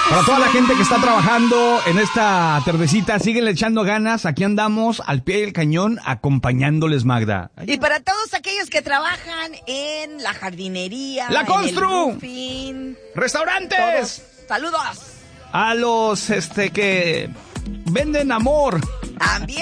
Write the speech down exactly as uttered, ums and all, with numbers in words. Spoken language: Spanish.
Para toda la gente que está trabajando en esta tardecita, síguenle echando ganas. Aquí andamos al pie del cañón acompañándoles, Magda. Y para todos aquellos que trabajan en la jardinería, La Constru, en el roofing, restaurantes, todos, saludos. a los este que venden amor. También.